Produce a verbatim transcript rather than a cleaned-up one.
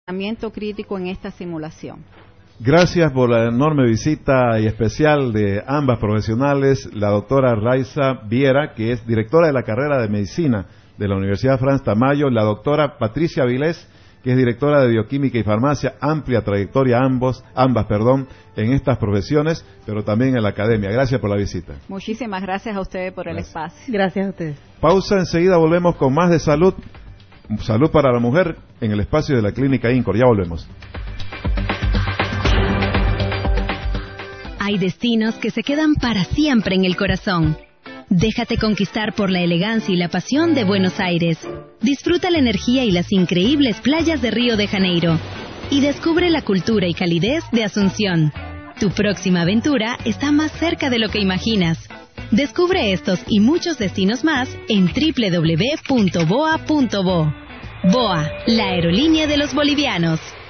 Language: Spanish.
Pensamiento crítico en esta simulación. Gracias por la enorme visita y especial de ambas profesionales, la doctora Raiza Viera, que es directora de la carrera de Medicina de la Universidad Franz Tamayo, la doctora Patricia Vilés, que es directora de Bioquímica y Farmacia, amplia trayectoria ambos, ambas, perdón, en estas profesiones, pero también en la academia. Gracias por la visita. Muchísimas gracias a ustedes por Gracias. el espacio. Gracias a ustedes. Pausa, enseguida volvemos con más de salud, salud para la mujer en el espacio de la Clínica INCOR. Ya volvemos. Hay destinos que se quedan para siempre en el corazón. Déjate conquistar por la elegancia y la pasión de Buenos Aires. Disfruta la energía y las increíbles playas de Río de Janeiro. Y descubre la cultura y calidez de Asunción. Tu próxima aventura está más cerca de lo que imaginas. Descubre estos y muchos destinos más en doble u doble u doble u punto boa punto bo. BOA, la aerolínea de los bolivianos.